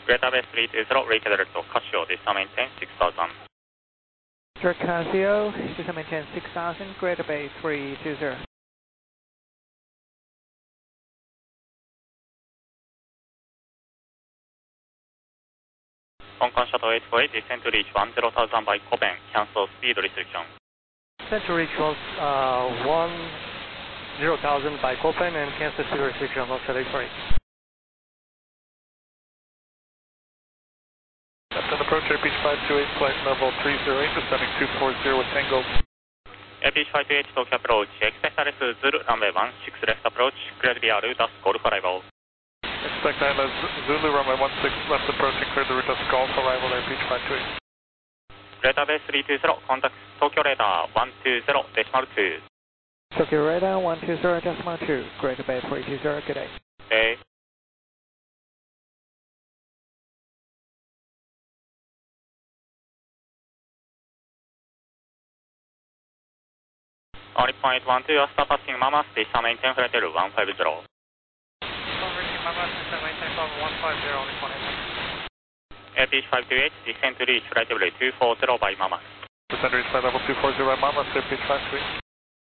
Greater Bay 320, repeat direct to Casio, this time maintain 6000. Direct Casio, this time maintain 6000, Greater Bay 320. Hong Kong Shuttle 848, descend to reach 10,000 by Coben, cancel speed restriction. Descend to reach 10,000 by Copen and cancel speed restriction on Shuttle 848. Captain approach Airbeach 528, flight level 308, descending 240 with Tango. Airbeach 528 Tokyo approach, expect RS Zulu runway 16 left approach, clear VR, DAS Golf arrival. Expect ILS Zulu runway 16 left approaching, clear the route DAS Golf arrival Airbeach 528. Greater Bay 320, contact Tokyo radar 120.2. Tokyo radar 120.2, Greater Bay 320, good day. Okay. Only point 12, after passing Mamas, this time maintain flight level 150. Reaching Mamas, descend maintain level 150, only point 1. Airbeach 528, descend to reach flight level 240 by Mamas. Descend to reach flight level 240 by Mamas, Airbeach 528.